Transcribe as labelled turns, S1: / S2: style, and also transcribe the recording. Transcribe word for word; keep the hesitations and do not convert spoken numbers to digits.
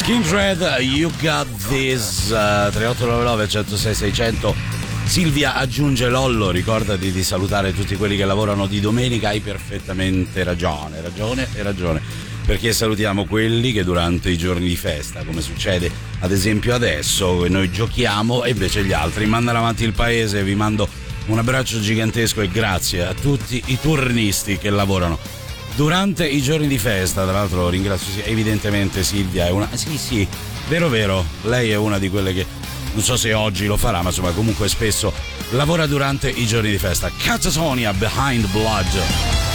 S1: Skindred, You Got This. uh, tre otto nove nove, uno zero sei, sei zero zero. Silvia aggiunge: Lollo, ricordati di salutare tutti quelli che lavorano di domenica. Hai perfettamente ragione, ragione e ragione, perché salutiamo quelli che durante i giorni di festa, come succede ad esempio adesso, noi giochiamo e invece gli altri mandano avanti il paese. Vi mando un abbraccio gigantesco e grazie a tutti i turnisti che lavorano durante i giorni di festa. Tra l'altro ringrazio evidentemente Silvia, è una sì sì vero vero lei è una di quelle che non so se oggi lo farà, ma insomma comunque spesso lavora durante i giorni di festa. Catatonia, Behind Blood.